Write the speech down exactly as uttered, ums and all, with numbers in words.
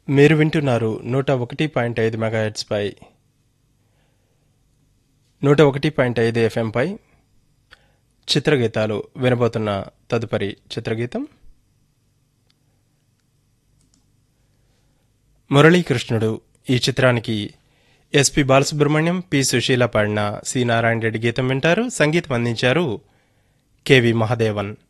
మీరు వింటున్నారు నూట ఒకటి పాయింట్ ఐదు మెగాహెర్ట్జ్ పై నూట ఒకటి పాయింట్ ఐదు ఎఫ్ఎంపై చిత్రగీతాలు వినబోతున్న తదుపరి చిత్రగీతం మురళీకృష్ణుడు. ఈ చిత్రానికి ఎస్పి బాలసుబ్రహ్మణ్యం, పి సుశీల పాడిన సి నారాయణ రెడ్డి గీతం వింటారు. సంగీతం అందించారు కెవి మహదేవన్.